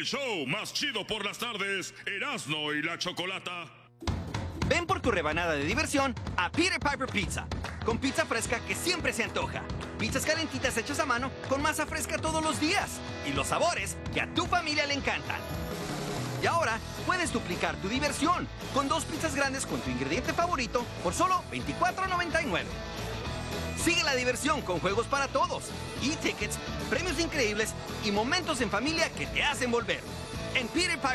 show más chido por las tardes, Erasmo y la Chocolata. Ven por tu rebanada de diversión a Peter Piper Pizza. Con pizza fresca que siempre se antoja. Pizzas calentitas hechas a mano con masa fresca todos los días. Y los sabores que a tu familia le encantan. Y ahora puedes duplicar tu diversión con 2 pizzas grandes con tu ingrediente favorito por solo $24.99. Sigue la diversión con juegos para todos, e-tickets, premios increíbles y momentos en familia que te hacen volver. En Peter Piper